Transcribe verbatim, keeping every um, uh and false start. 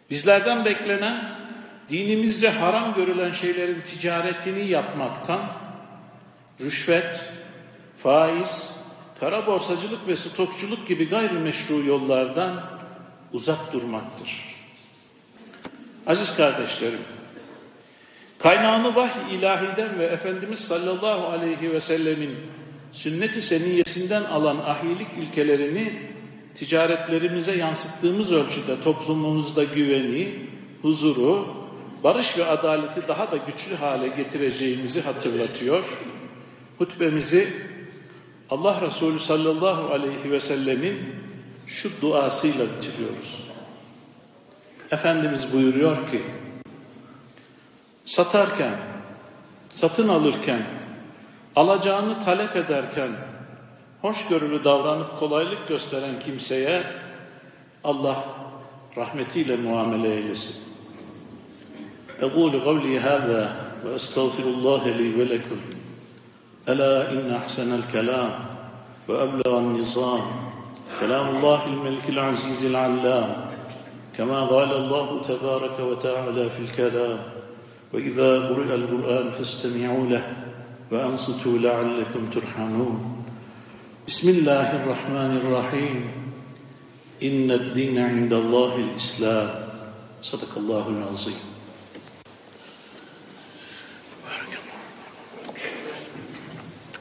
Bizlerden beklenen, dinimizce haram görülen şeylerin ticaretini yapmaktan, rüşvet, faiz, kara borsacılık ve stokçuluk gibi gayrimeşru yollardan uzak durmaktır. Aziz kardeşlerim, kaynağını vahiy ilahiden ve Efendimiz sallallahu aleyhi ve sellemin sünnet-i seniyyesinden alan ahilik ilkelerini ticaretlerimize yansıttığımız ölçüde toplumumuzda güveni, huzuru, barış ve adaleti daha da güçlü hale getireceğimizi hatırlatıyor. Hutbemizi Allah Resulü sallallahu aleyhi ve sellemin şu duasıyla bitiriyoruz. Efendimiz buyuruyor ki, satarken, satın alırken, alacağını talep ederken, hoşgörülü davranıp kolaylık gösteren kimseye Allah rahmetiyle muamele eylesin. Equlu kavli hâzâ ve estağfirullâhe li ve lekum. Elâ inne ahsenel kelâm ve eblegan nizâm. Kelâmullâhil melikil azîzil allâm. Kemâ gâlellâhu tebâreke ve teâlâ fil kelâm. Ve izâ quri'el Kur'ân festemî'û leh ve ansitû leallekum turhamûn. Bismillahirrahmanirrahim. İnned dîne indellâhil islâm. Sadakallâhul azîm.